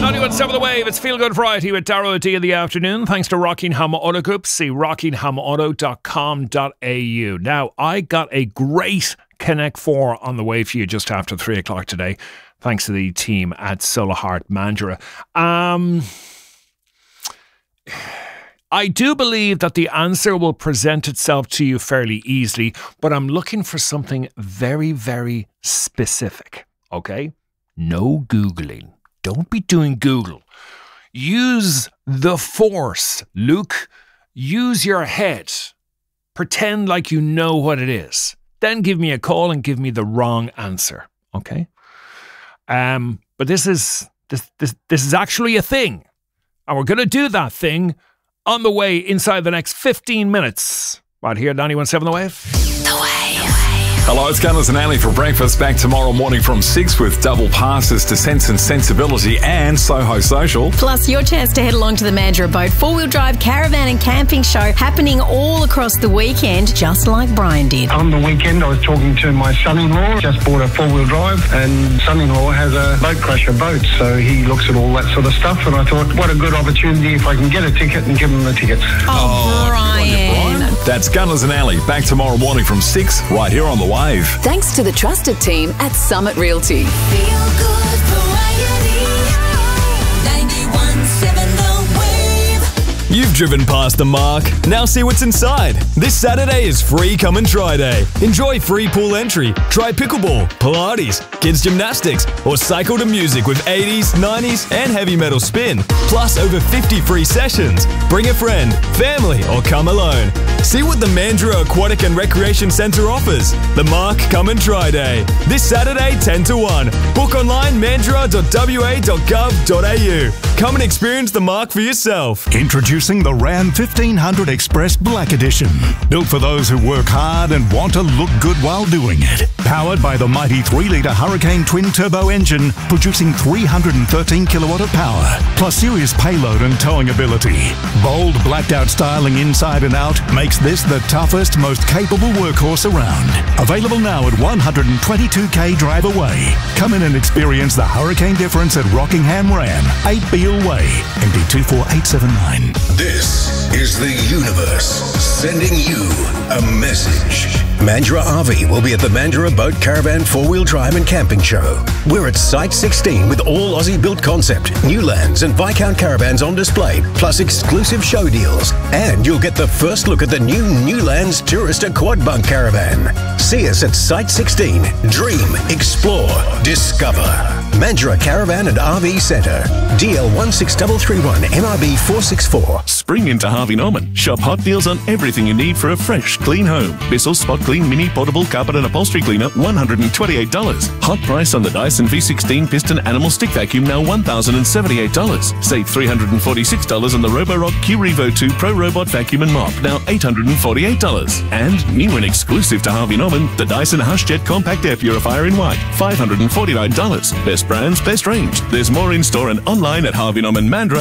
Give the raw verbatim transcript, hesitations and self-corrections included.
ninety-one point seven The Wave. It's Feel Good Variety with Darrow D in the afternoon. Thanks to Rockingham Auto Group. See rockingham auto dot com dot a u. Now, I got a great Connect four on the way for you just after three o'clock today. Thanks to the team at Solahart Mandurah. Um, I do believe that the answer will present itself to you fairly easily, but I'm looking for something very, very specific. Okay? No Googling. Don't be doing Google. Use the force, Luke. Use your head. Pretend like you know what it is. Then give me a call and give me the wrong answer. Okay? Um, but this is this this this is actually a thing. And we're gonna do that thing on the way inside the next fifteen minutes. Right here, ninety-one point seven The Wave. The Wave. Hello, it's Gunners and Ali for breakfast. Back tomorrow morning from six with double passes to Sense and Sensibility and Soho Social. Plus, your chance to head along to the Mandurah Boat four-wheel drive caravan and camping show happening all across the weekend, just like Brian did. On the weekend, I was talking to my son-in-law. Just bought a four-wheel drive, and son-in-law has a boat crusher boat, so he looks at all that sort of stuff. And I thought, what a good opportunity if I can get a ticket and give him the tickets. Oh, oh Brian. Brian. That's Gunners and Ali. Back tomorrow morning from six, right here on The Wave. Thanks to the trusted team at Summit Realty. Feel good variety. ninety-one point seven The Wave. You've driven past the Mark. Now see what's inside. This Saturday is free come and try day. Enjoy free pool entry, try pickleball, Pilates, kids gymnastics, or cycle to music with eighties, nineties, and heavy metal spin. Plus over fifty free sessions. Bring a friend, family, or come alone. See what the Mandurah Aquatic and Recreation Centre offers. The Mark Come and Try Day. This Saturday, ten to one. Book online mandurah dot w a dot gov dot a u. Come and experience the Mark for yourself. Introducing the Ram fifteen hundred Express Black Edition. Built for those who work hard and want to look good while doing it. Powered by the mighty three litre Hurricane twin-turbo engine, producing three hundred thirteen kilowatt of power, plus serious payload and towing ability. Bold, blacked-out styling inside and out makes this the toughest, most capable workhorse around. Available now at one hundred twenty-two k drive away. Come in and experience the Hurricane difference at Rockingham Ram, eight Beale Way, M D two four eight seven nine. This is the universe sending you a message. Mandurah R V will be at the Mandurah Boat Caravan four-wheel drive and camping show. We're at Site sixteen with all Aussie-built concept, Newlands and Viscount caravans on display, plus exclusive show deals. And you'll get the first look at the new Newlands Tourist Quad Bunk Caravan. See us at Site sixteen. Dream, explore, discover. Mandurah Caravan and R V Centre. D L one six three three one, M R B four six four. Spring into Harvey Norman. Shop hot deals on everything you need for a fresh, clean home. Bissell Spot Clean Mini Portable Carpet and Upholstery Cleaner, one hundred twenty-eight dollars. Hot price on the Dyson V sixteen Piston Animal Stick Vacuum, now one thousand seventy-eight dollars. Save three hundred forty-six dollars on the Roborock Q Revo two Pro Robot Vacuum and Mop, now eight hundred forty-eight dollars. And new and exclusive to Harvey Norman, the Dyson HushJet Compact Air Purifier in white, five hundred forty-nine dollars. Best brands, best range. There's more in store and online at Harvey Norman Mandurah